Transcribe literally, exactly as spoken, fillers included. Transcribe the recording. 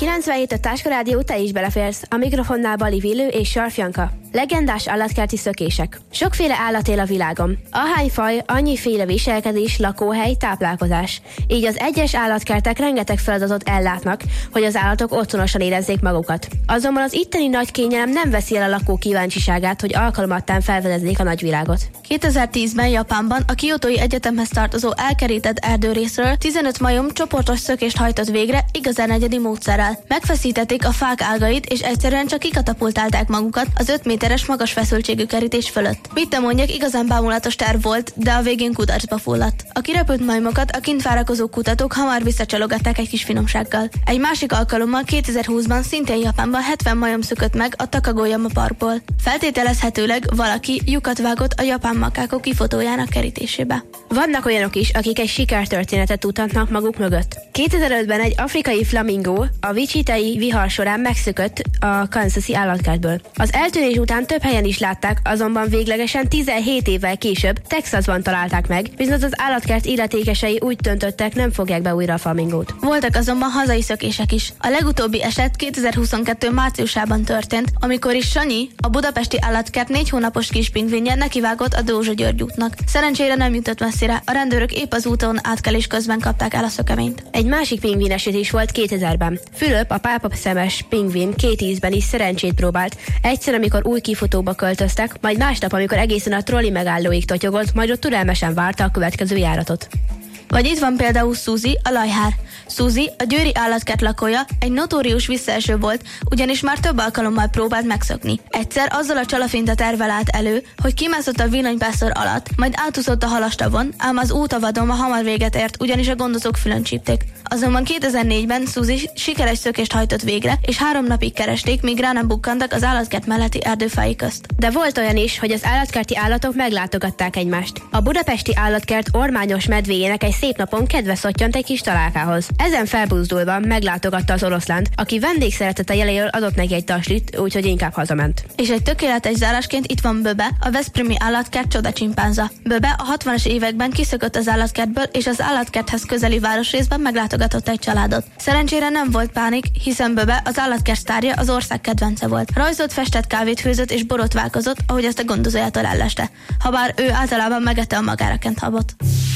kilencvenhét a Táska Rádió, te is beleférsz. A mikrofonnál Bali Villő és Sarf Janka. Legendás állatkerti szökések. Sokféle állat él a világon. Ahány faj, annyiféle viselkedés, lakóhely, táplálkozás. Így az egyes állatkertek rengeteg feladatot ellátnak, hogy az állatok otthonosan érezzék magukat. Azonban az itteni nagy kényelem nem veszi el a lakók kíváncsiságát, hogy alkalmattán felfedezzék a nagyvilágot. kétezer-tízben Japánban a Kyotói Egyetemhez tartozó elkerített erdőrészről tizenöt majom csoportos szökést hajtott végre igazán egyedi módszerrel. Megfeszítették a fák ágait, és egyszerűen csak kikatapultálták magukat az öt méteres magas feszültségű kerítés fölött. Mit te mondjak, igazán bámulatos terv volt, de a végén kudarcba fulladt. A kirepült majmokat a kint várakozó kutatók hamar visszacsalogatták egy kis finomsággal. Egy másik alkalommal kétezer-húszban szintén Japánban hetven majom szökött meg a Takagoyama parkból. Feltételezhetőleg valaki lyukat vágott a japán makákok kifotójának kerítésébe. Vannak olyanok is, akik egy sikertörténetet tudhatnak maguk mögött. kétezer-ötben egy afrikai flamingó a Wichita-i vihar során megszökött a Kansasi állatkertből. Az eltűnés után több helyen is látták, azonban véglegesen tizenhét évvel később Texasban találták meg, viszont az állatkert illetékesei úgy döntöttek, nem fogják be újra a flamingót. Voltak azonban hazai szökések is. A legutóbbi eset kétezer-huszonkettő márciusában történt, amikor is Sanyi, a budapesti állatkert négy hónapos kis pingvinje nekivágott a Dózsa György útnak. Szerencsére nem jutott messzire, a rendőrök épp az úton átkelés közben kapták el a szökeményt. Egy másik pingvin eset is volt kétezerben. Fülöp, a pálpapszemes pingvin két ízben is szerencsét próbált. Egyszer, amikor új kifutóba költöztek, majd másnap, amikor egészen a trolli megállóig totyogott, majd ott türelmesen várta a következő járatot. Vagy itt van például Suzy, a lajhár. Suzy, a győri állatkert lakója, egy notórius visszaeső volt, ugyanis már több alkalommal próbált megszökni. Egyszer azzal a csalafinta tervvel állt elő, hogy kimászott a villanypásztor alatt, majd átúszott a halastavon, ám az út a vadon hamar véget ért, ugyanis a gondozók fülön csípték. Azonban kétezer-négyben Suzy sikeres szökést hajtott végre, és három napig keresték, míg rá nem bukkantak az állatkert melletti erdőfái közt. De volt olyan is, hogy az állatkerti állatok meglátogatták egymást. A budapesti állatkert ormányos medvéjének egy szép napon kedve szottyant egy kis találkához. Ezen felbuzdulva meglátogatta az oroszlánt, aki vendégszeretete jeléről adott neki egy taslit, úgyhogy inkább hazament. És egy tökéletes zárásként itt van Böbe, a veszprémi állatkert csoda csimpánza. Böbe a hatvanas években kiszökött az állatkertből, és az állatkerthez közeli városrészben meglátogatott egy családot. Szerencsére nem volt pánik, hiszen Böbe, az állatkert sztárja, az ország kedvence volt. Rajzolt, festett, kávét főzött és borotválkozott, ahogy ezt a gondozójától elleste. Habár ő általában megette a magára kent habot.